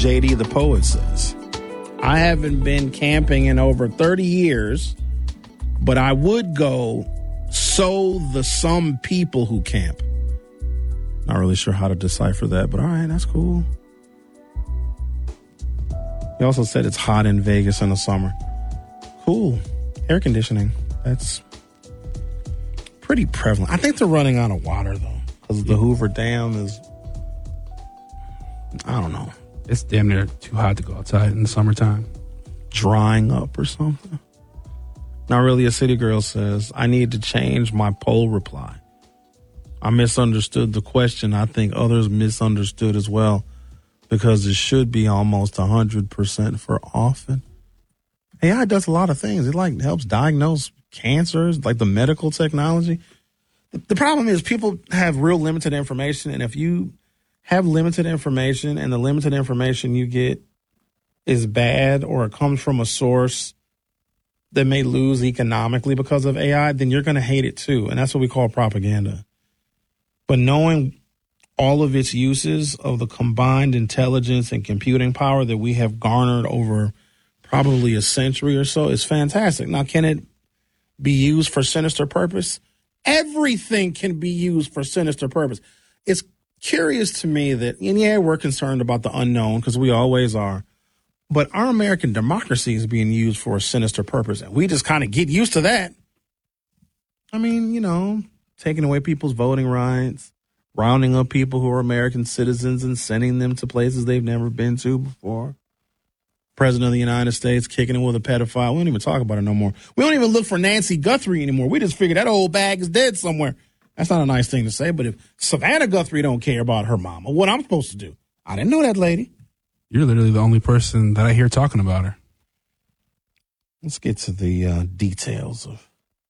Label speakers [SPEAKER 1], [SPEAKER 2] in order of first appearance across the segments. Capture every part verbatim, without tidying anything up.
[SPEAKER 1] J D the Poet says, I haven't been camping in over thirty years, but I would go so the some people who camp. Not really sure how to decipher that, but all right, that's cool. He also said it's hot in Vegas in the summer. Cool. Air conditioning. That's pretty prevalent. I think they're running out of water, though, because the Hoover Dam is, I don't know.
[SPEAKER 2] It's damn near too hot to go outside in the summertime.
[SPEAKER 1] Drying up or something. Not really. A city girl says, I need to change my poll reply. I misunderstood the question. I think others misunderstood as well, because it should be almost one hundred percent for often. A I does a lot of things. It like helps diagnose cancers, like the medical technology. The, the problem is people have real limited information, and if you have limited information and the limited information you get is bad or it comes from a source that may lose economically because of A I, then you're going to hate it too. And that's what we call propaganda. But knowing all of its uses of the combined intelligence and computing power that we have garnered over probably a century or so is fantastic. Now, can it be used for sinister purpose? Everything can be used for sinister purpose. It's curious to me that, and yeah, we're concerned about the unknown because we always are. But our American democracy is being used for a sinister purpose, and we just kind of get used to that. I mean, you know, taking away people's voting rights, rounding up people who are American citizens and sending them to places they've never been to before. President of the United States kicking it with a pedophile. We don't even talk about it no more. We don't even look for Nancy Guthrie anymore. We just figure that old bag is dead somewhere. That's not a nice thing to say, but if Savannah Guthrie don't care about her mama, what I'm supposed to do? I didn't know that lady.
[SPEAKER 2] You're literally the only person that I hear talking about her.
[SPEAKER 1] Let's get to the uh, details of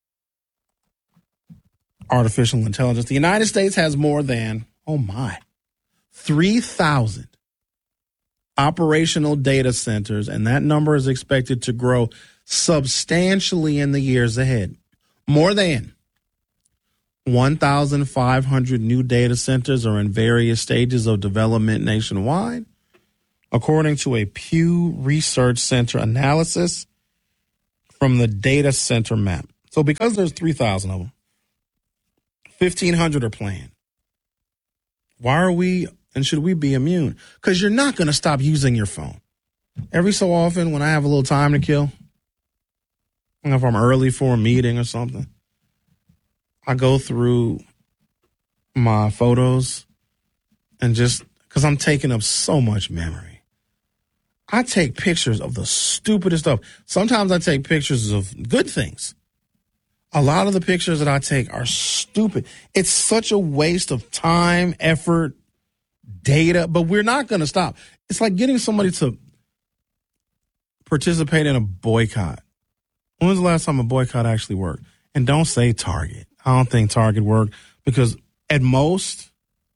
[SPEAKER 1] artificial intelligence. The United States has more than, oh my, three thousand operational data centers, and that number is expected to grow substantially in the years ahead. More than one thousand five hundred new data centers are in various stages of development nationwide, according to a Pew Research Center analysis from the data center map. So because there's three thousand of them, fifteen hundred are planned. Why are we, and should we be immune? Because you're not going to stop using your phone. Every so often when I have a little time to kill, if I'm early for a meeting or something, I go through my photos and just, because I'm taking up so much memory, I take pictures of the stupidest stuff. Sometimes I take pictures of good things. A lot of the pictures that I take are stupid. It's such a waste of time, effort, data, but we're not going to stop. It's like getting somebody to participate in a boycott. When was the last time a boycott actually worked? And don't say Target. I don't think Target worked because at most,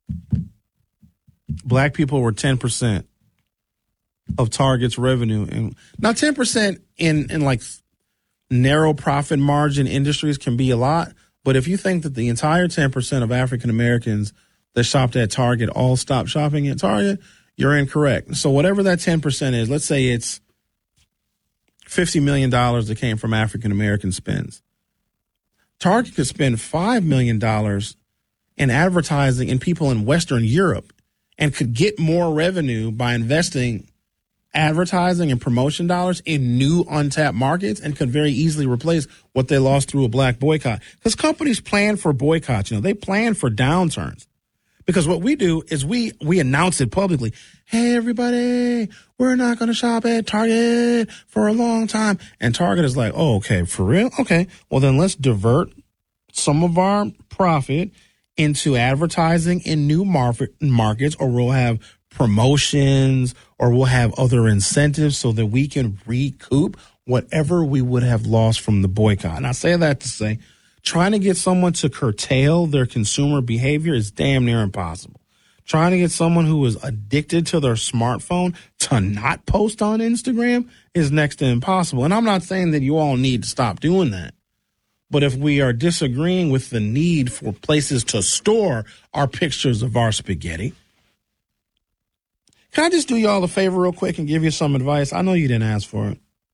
[SPEAKER 1] black people were ten percent of Target's revenue. And now ten percent in, in like narrow profit margin industries can be a lot. But if you think that the entire ten percent of African Americans that shopped at Target all stopped shopping at Target, you're incorrect. So whatever that ten percent is, let's say it's fifty million dollars that came from African American spends. Target could spend five million dollars in advertising in people in Western Europe and could get more revenue by investing advertising and promotion dollars in new untapped markets and could very easily replace what they lost through a black boycott. Because companies plan for boycotts, you know, they plan for downturns. Because what we do is we we announce it publicly. Hey, everybody, we're not going to shop at Target for a long time. And Target is like, oh, okay, for real? Okay, well, then let's divert some of our profit into advertising in new market, markets, or we'll have promotions, or we'll have other incentives so that we can recoup whatever we would have lost from the boycott. And I say that to say, trying to get someone to curtail their consumer behavior is damn near impossible. Trying to get someone who is addicted to their smartphone to not post on Instagram is next to impossible. And I'm not saying that you all need to stop doing that. But if we are disagreeing with the need for places to store our pictures of our spaghetti, Can I just do y'all a favor real quick and give you some advice? I know you didn't ask for it.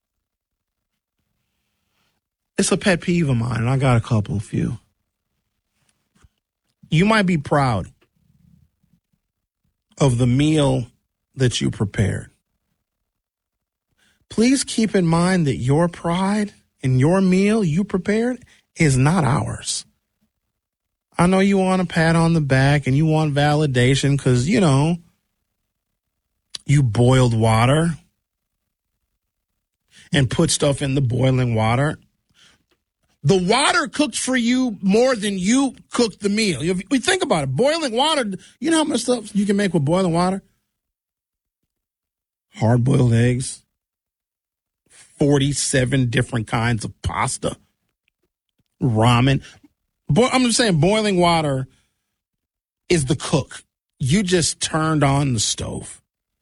[SPEAKER 1] It's a pet peeve of mine, and I got a couple few. You might be proud of the meal that you prepared. Please keep in mind that your pride in your meal you prepared is not ours. I know you want a pat on the back and you want validation because, you know, you boiled water and put stuff in the boiling water. The water cooked for you more than you cooked the meal. If we think about it, boiling water, you know how much stuff you can make with boiling water? Hard-boiled eggs, forty-seven different kinds of pasta, ramen. Bo- I'm just saying boiling water is the cook. You just turned on the stove.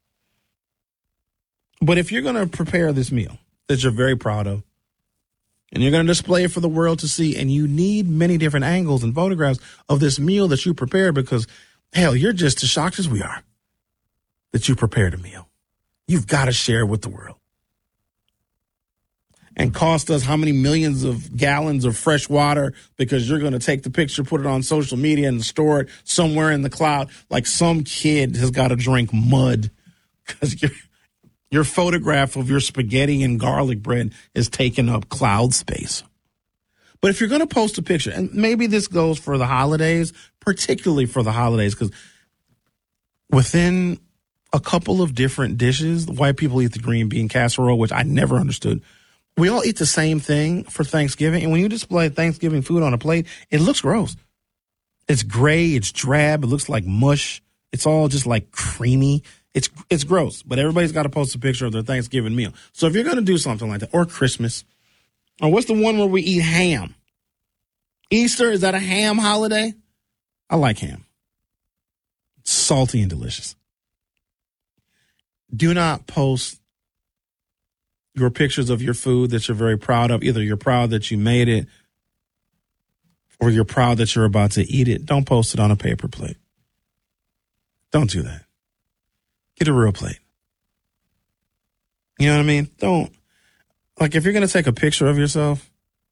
[SPEAKER 1] But if you're going to prepare this meal that you're very proud of, and you're going to display it for the world to see, and you need many different angles and photographs of this meal that you prepared because, hell, you're just as shocked as we are that you prepared a meal. You've got to share it with the world. And cost us how many millions of gallons of fresh water because you're going to take the picture, put it on social media, and store it somewhere in the cloud like some kid has got to drink mud because you're Your photograph of your spaghetti and garlic bread is taking up cloud space. But if you're going to post a picture, and maybe this goes for the holidays, particularly for the holidays, because within a couple of different dishes, white people eat the green bean casserole, which I never understood. We all eat the same thing for Thanksgiving. And when you display Thanksgiving food on a plate, it looks gross. It's gray. It's drab. It looks like mush. It's all just like creamy. It's it's gross, but everybody's got to post a picture of their Thanksgiving meal. So if you're going to do something like that, or Christmas, or what's the one where we eat ham? Easter, is that a ham holiday? I like ham. It's salty and delicious. Do not post your pictures of your food that you're very proud of. Either you're proud that you made it, or you're proud that you're about to eat it. Don't post it on a paper plate. Don't do that. Get a real plate. You know what I mean? Don't, like, if you're going to take a picture of yourself,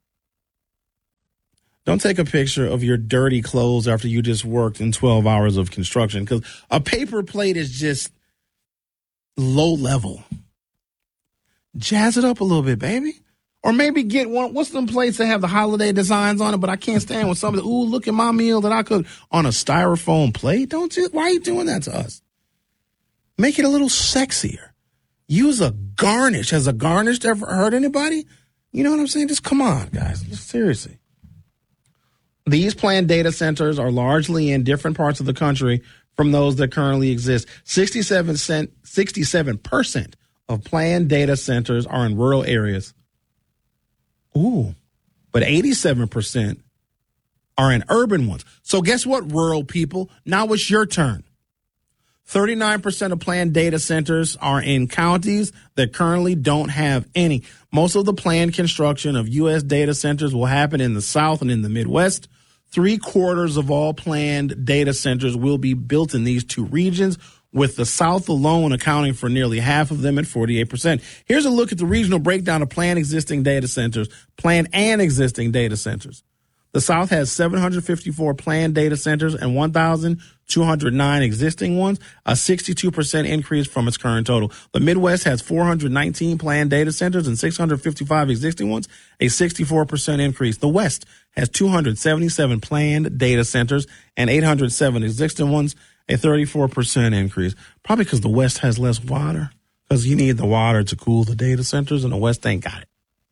[SPEAKER 1] don't take a picture of your dirty clothes after you just worked in twelve hours of construction, because a paper plate is just low level. Jazz it up a little bit, baby. Or maybe get one, what's them plates that have the holiday designs on it, but I can't stand when somebody, ooh, look at my meal that I cooked on a styrofoam plate. Don't you, why are you doing that to us? Make it a little sexier. Use a garnish. Has a garnish ever hurt anybody? You know what I'm saying? Just come on, guys. Seriously. These planned data centers are largely in different parts of the country from those that currently exist. sixty-seven percent of planned data centers are in rural areas. Ooh, but eighty-seven percent are in urban ones. So guess what, rural people? Now it's your turn. thirty-nine percent of planned data centers are in counties that currently don't have any. Most of the planned construction of U S data centers will happen in the South and in the Midwest. Three quarters of all planned data centers will be built in these two regions, with the South alone accounting for nearly half of them at forty-eight percent. Here's a look at the regional breakdown of planned existing data centers, planned and existing data centers. The South has seven hundred fifty-four planned data centers and one thousand two hundred nine existing ones, a sixty-two percent increase from its current total. The Midwest has four hundred nineteen planned data centers and six hundred fifty-five existing ones, a sixty-four percent increase. The West has two hundred seventy-seven planned data centers and eight hundred seven existing ones, a thirty-four percent increase. Probably because the West has less water, because you need the water to cool the data centers, and the West ain't got it.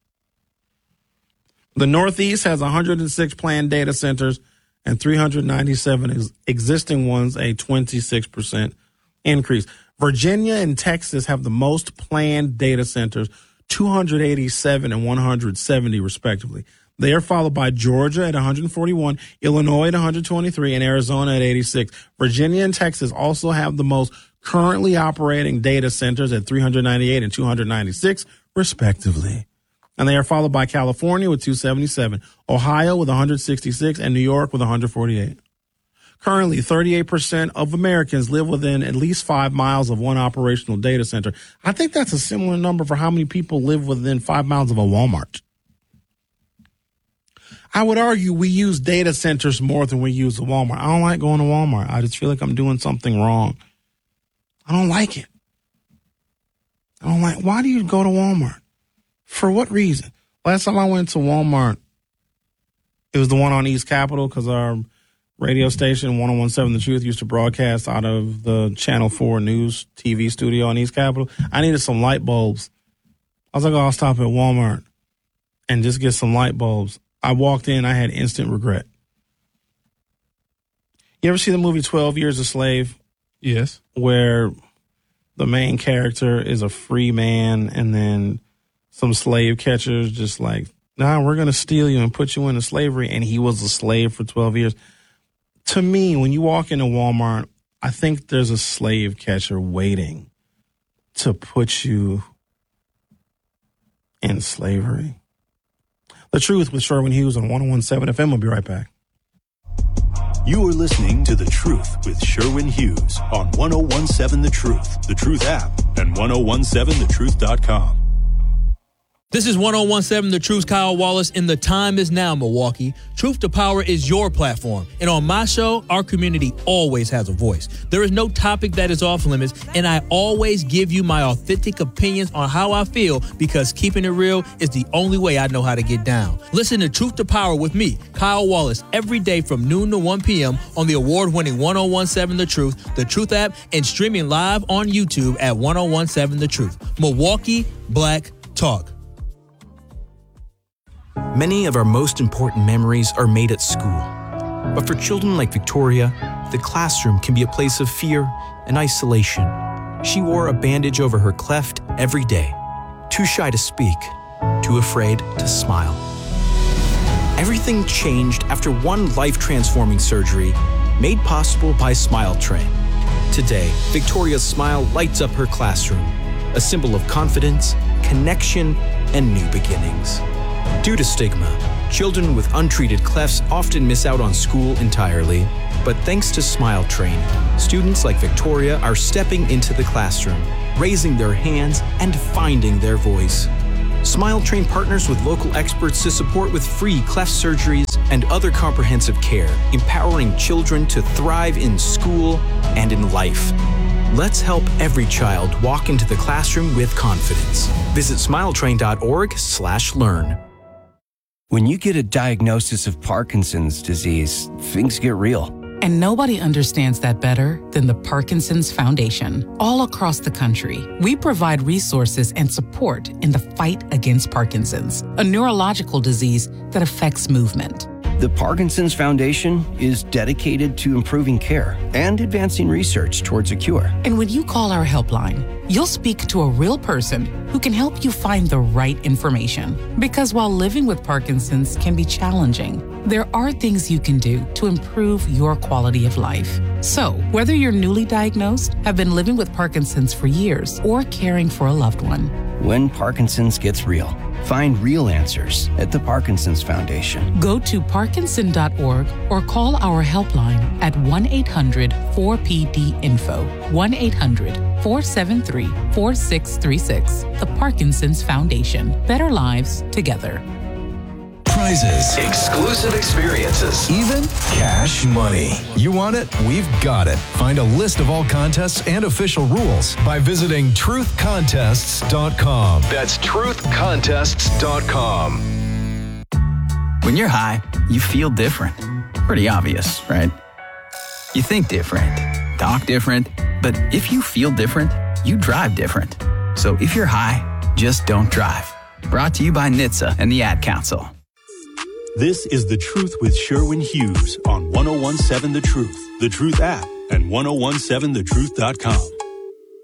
[SPEAKER 1] The Northeast has one hundred six planned data centers and three hundred ninety-seven ex- existing ones, a twenty-six percent increase. Virginia and Texas have the most planned data centers, two hundred eighty-seven and one hundred seventy respectively. They are followed by Georgia at one hundred forty-one, Illinois at one hundred twenty-three, and Arizona at eighty-six. Virginia and Texas also have the most currently operating data centers at three hundred ninety-eight and two hundred ninety-six respectively. And they are followed by California with two hundred seventy-seven, Ohio with one hundred sixty-six, and New York with one hundred forty-eight. Currently, thirty-eight percent of Americans live within at least five miles of one operational data center. I think that's a similar number for how many people live within five miles of a Walmart. I would argue we use data centers more than we use a Walmart. I don't like going to Walmart. I just feel like I'm doing something wrong. I don't like it. I don't like, why do you go to Walmart? For what reason? Last time I went to Walmart, it was the one on East Capitol because our radio station, ten seventeen The Truth, used to broadcast out of the Channel four News T V studio on East Capitol. I needed some light bulbs. I was like, oh, I'll stop at Walmart and just get some light bulbs. I walked in, I had instant regret. You ever see the movie twelve Years a Slave?
[SPEAKER 2] Yes.
[SPEAKER 1] Where the main character is a free man and then some slave catchers just like, nah, we're going to steal you and put you into slavery. And he was a slave for twelve years. To me, when you walk into Walmart, I think there's a slave catcher waiting to put you in slavery. The Truth with Sherwin Hughes on ten seventeen F M. We'll be right back.
[SPEAKER 3] You are listening to The Truth with Sherwin Hughes on ten seventeen The Truth, The Truth app, and ten seventeen the truth dot com.
[SPEAKER 4] This is ten seventeen The Truth's Kyle Wallace, and the time is now, Milwaukee. Truth to Power is your platform, and on my show, our community always has a voice. There is no topic that is off limits, and I always give you my authentic opinions on how I feel because keeping it real is the only way I know how to get down. Listen to Truth to Power with me, Kyle Wallace, every day from noon to one p.m. on the award-winning ten seventeen The Truth, The Truth app, and streaming live on YouTube at ten seventeen The Truth. Milwaukee Black Talk.
[SPEAKER 5] Many of our most important memories are made at school. But for children like Victoria, the classroom can be a place of fear and isolation. She wore a bandage over her cleft every day, too shy to speak, too afraid to smile. Everything changed after one life-transforming surgery made possible by Smile Train. Today, Victoria's smile lights up her classroom, a symbol of confidence, connection, and new beginnings. Due to stigma, children with untreated clefts often miss out on school entirely. But thanks to Smile Train, students like Victoria are stepping into the classroom, raising their hands, and finding their voice. Smile Train partners with local experts to support with free cleft surgeries and other comprehensive care, empowering children to thrive in school and in life. Let's help every child walk into the classroom with confidence. Visit smiletrain.org slash learn.
[SPEAKER 6] When you get a diagnosis of Parkinson's disease, things get real.
[SPEAKER 7] And nobody understands that better than the Parkinson's Foundation. All across the country, we provide resources and support in the fight against Parkinson's, a neurological disease that affects movement.
[SPEAKER 6] The Parkinson's Foundation is dedicated to improving care and advancing research towards a cure.
[SPEAKER 7] And when you call our helpline, you'll speak to a real person who can help you find the right information. Because while living with Parkinson's can be challenging, there are things you can do to improve your quality of life. So, whether you're newly diagnosed, have been living with Parkinson's for years, or caring for a loved one,
[SPEAKER 6] when Parkinson's gets real, find real answers at the Parkinson's Foundation.
[SPEAKER 7] Go to parkinson dot org or call our helpline at one eight hundred four P D info, one eight hundred four seven three four six three six. The Parkinson's Foundation. Better lives together.
[SPEAKER 8] Prizes, exclusive experiences, even cash money. You want it? We've got it. Find a list of all contests and official rules by visiting truth contests dot com. That's truth contests dot com.
[SPEAKER 9] When you're high, you feel different. Pretty obvious, right? You think different, talk different, but if you feel different, you drive different. So if you're high, just don't drive. Brought to you by N H T S A and the Ad Council.
[SPEAKER 3] This is The Truth with Sherwin Hughes on ten seventeen The Truth, The Truth app, and ten seventeen the truth dot com.